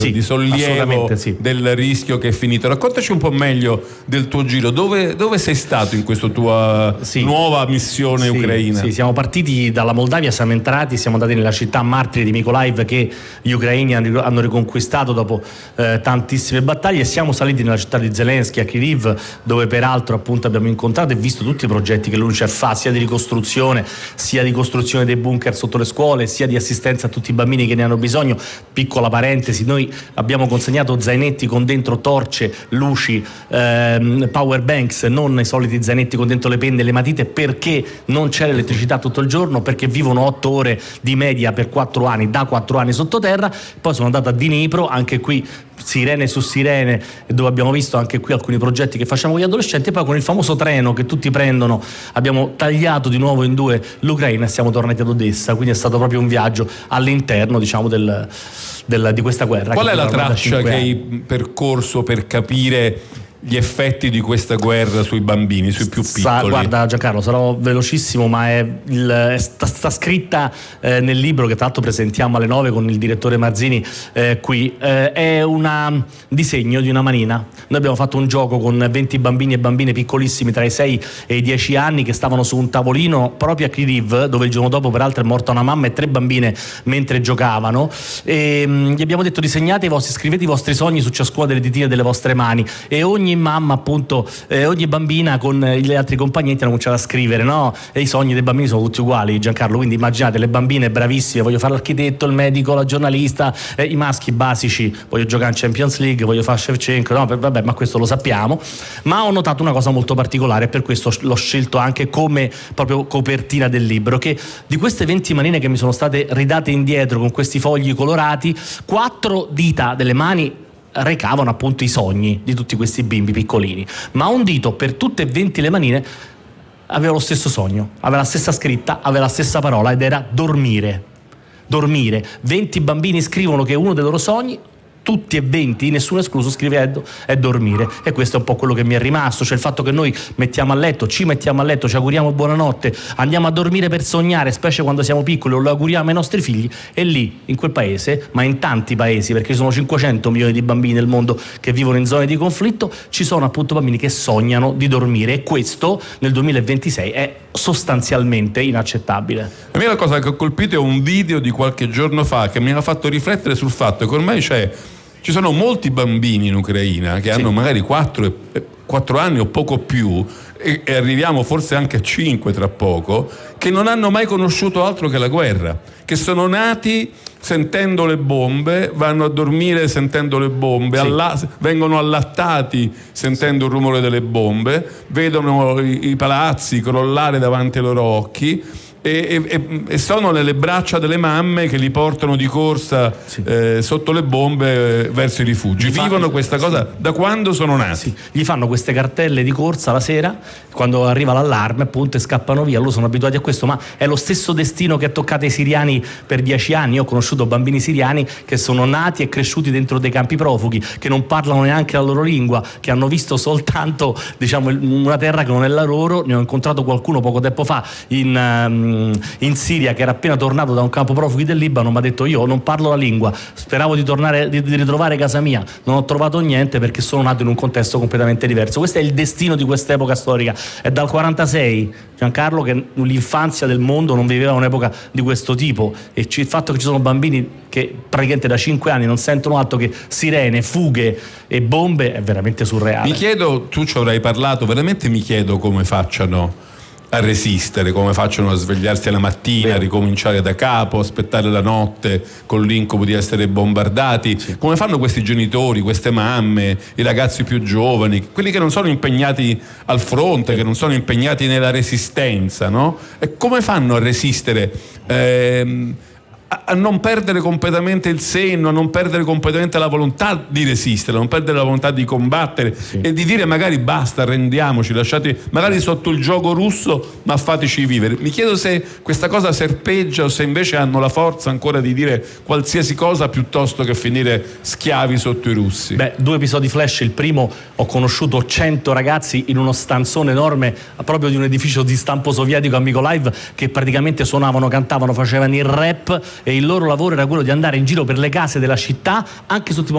di sollievo del rischio che è finito. Raccontaci un po' meglio del tuo giro. Dove sei stato in questa tua nuova missione ucraina? Sì, siamo partiti dalla Moldavia, siamo entrati, siamo andati nella città martire di Mykolaiv che gli ucraini hanno riconquistato dopo tantissime battaglie, e siamo saliti nella città di Zelensky, a Kyiv, dove peraltro appunto abbiamo incontrato e visto tutti i progetti che l'UNICEF fa, sia di ricostruzione, sia di costruzione dei bunker sotto le scuole, sia di assistenza a tutti i bambini che ne hanno bisogno. Piccola parentesi, noi abbiamo consegnato zainetti con dentro torce, luci, power banks, non i soliti zainetti con dentro le penne e le matite, perché non c'è l'elettricità tutto il giorno, perché vivono 8 ore di media per 4 anni, da 4 anni sottoterra. Poi sono andato a Dnipro, anche qui sirene su sirene, dove abbiamo visto anche qui alcuni progetti che facciamo con gli adolescenti, e poi con il famoso treno che tutti prendono abbiamo tagliato di nuovo in due l'Ucraina e siamo tornati ad Odessa, quindi è stato proprio un viaggio all'interno, diciamo, di questa guerra. Qual è la traccia che hai percorso per capire gli effetti di questa guerra sui bambini, sui più piccoli? Guarda Giancarlo, sarò velocissimo, ma sta scritta nel libro, che tra l'altro presentiamo alle 9 con il direttore Marzini qui. È un disegno di una manina. Noi abbiamo fatto un gioco con 20 bambini e bambine piccolissimi tra i 6 e i 10 anni che stavano su un tavolino proprio a Kyiv, dove il giorno dopo peraltro è morta una mamma e 3 bambine mentre giocavano, e gli abbiamo detto: disegnate scrivete i vostri sogni su ciascuna delle ditine delle vostre mani, e ogni mamma, appunto, ogni bambina con gli altri compagnetti hanno cominciato a scrivere, no? E i sogni dei bambini sono tutti uguali, Giancarlo, quindi immaginate le bambine bravissime: voglio fare l'architetto, il medico, la giornalista, i maschi basici: voglio giocare in Champions League, voglio fare Shevchenko, no? Vabbè, ma questo lo sappiamo. Ma ho notato una cosa molto particolare, e per questo l'ho scelto anche come proprio copertina del libro, che di queste 20 manine che mi sono state ridate indietro con questi fogli colorati, 4 dita delle mani recavano appunto i sogni di tutti questi bimbi piccolini, ma un dito per tutte e 20 le manine aveva lo stesso sogno, aveva la stessa scritta, aveva la stessa parola, ed era dormire. 20 bambini scrivono che uno dei loro sogni, tutti e 20, nessuno escluso, scrivendo, è dormire. E questo è un po' quello che mi è rimasto, cioè il fatto che noi ci mettiamo a letto, ci auguriamo buonanotte, andiamo a dormire per sognare, specie quando siamo piccoli, o lo auguriamo ai nostri figli, e lì, in quel paese, ma in tanti paesi, perché ci sono 500 milioni di bambini nel mondo che vivono in zone di conflitto, ci sono appunto bambini che sognano di dormire, e questo nel 2026 è sostanzialmente inaccettabile. A me la cosa che ho colpito è un video di qualche giorno fa che mi ha fatto riflettere sul fatto che ormai ci sono molti bambini in Ucraina che hanno magari 4 anni o poco più, e arriviamo forse anche a 5 tra poco, che non hanno mai conosciuto altro che la guerra, che sono nati sentendo le bombe, vanno a dormire sentendo le bombe, vengono allattati sentendo il rumore delle bombe, vedono i palazzi crollare davanti ai loro occhi, e sono nelle braccia delle mamme che li portano di corsa sotto le bombe verso i rifugi. Vivono questa cosa da quando sono nati. Gli fanno queste cartelle di corsa la sera quando arriva l'allarme, appunto, e scappano via. Loro sono abituati a questo, ma è lo stesso destino che è toccato ai siriani per 10 anni. Io ho conosciuto bambini siriani che sono nati e cresciuti dentro dei campi profughi, che non parlano neanche la loro lingua, che hanno visto soltanto, diciamo, una terra che non è la loro. Ne ho incontrato qualcuno poco tempo fa in Siria, che era appena tornato da un campo profughi del Libano, mi ha detto: io non parlo la lingua, speravo di ritrovare casa mia, non ho trovato niente perché sono nato in un contesto completamente diverso. Questo è il destino di quest'epoca storica. È dal 46, Giancarlo, che l'infanzia del mondo non viveva un'epoca di questo tipo, e il fatto che ci sono bambini che praticamente da 5 anni non sentono altro che sirene, fughe e bombe è veramente surreale. Mi chiedo, tu ci avrai parlato, veramente mi chiedo come facciano a resistere, come facciano a svegliarsi alla mattina, a ricominciare da capo, aspettare la notte con l'incubo di essere bombardati. Come fanno questi genitori, queste mamme, i ragazzi più giovani, quelli che non sono impegnati al fronte, che non sono impegnati nella resistenza, no? E come fanno a resistere? A non perdere completamente il senno, a non perdere completamente la volontà di resistere, a non perdere la volontà di combattere, e di dire magari basta, arrendiamoci, lasciate magari sotto il gioco russo, ma fateci vivere. Mi chiedo se questa cosa serpeggia o se invece hanno la forza ancora di dire qualsiasi cosa piuttosto che finire schiavi sotto i russi. 2 episodi flash. Il primo, ho conosciuto 100 ragazzi in uno stanzone enorme proprio di un edificio di stampo sovietico a Mykolaiv, che praticamente suonavano, cantavano, facevano il rap, e il loro lavoro era quello di andare in giro per le case della città, anche su tipo